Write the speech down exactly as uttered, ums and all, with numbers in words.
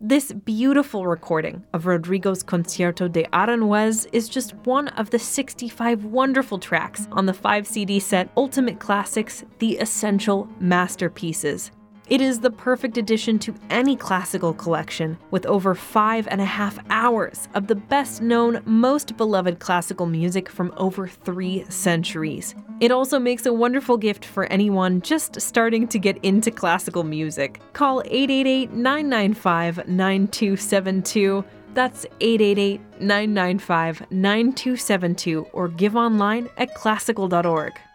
This beautiful recording of Rodrigo's Concierto de Aranjuez is just one of the sixty-five wonderful tracks on the five C D set Ultimate Classics, The Essential Masterpieces. It is the perfect addition to any classical collection, with over five and a half hours of the best-known, most beloved classical music from over three centuries. It also makes a wonderful gift for anyone just starting to get into classical music. Call eight eight eight, nine nine five, nine two seven two. That's eight eight eight, nine nine five, nine two seven two, or give online at classical dot org.